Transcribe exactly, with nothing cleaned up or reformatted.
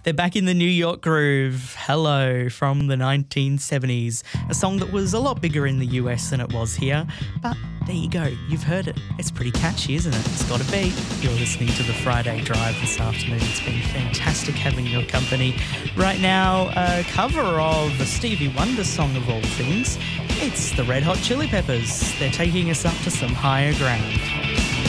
They're back in the New York groove. Hello from the nineteen seventies. A song that was a lot bigger in the U S than it was here. But there you go. You've heard it. It's pretty catchy, isn't it? It's got a beat. You're listening to the Friday Drive this afternoon. It's been fantastic having your company. Right now, a cover of a Stevie Wonder song of all things. It's the Red Hot Chili Peppers. They're taking us up to some higher ground.